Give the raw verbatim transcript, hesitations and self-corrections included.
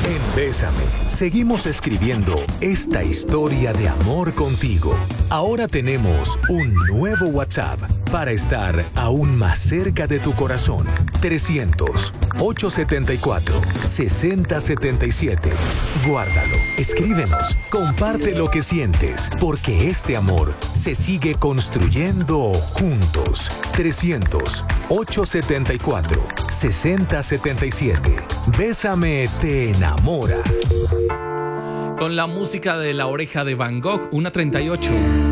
En Bésame, seguimos escribiendo esta historia de amor contigo. Ahora tenemos un nuevo WhatsApp para estar aún más cerca de tu corazón. trescientos, ochocientos setenta y cuatro, sesenta setenta y siete. Guárdalo, escríbenos, comparte lo que sientes, porque este amor se sigue construyendo juntos. trescientos, ochocientos setenta y cuatro, sesenta setenta y siete. Bésame te enamora. Con la música de La Oreja de Van Gogh, una treinta y ocho.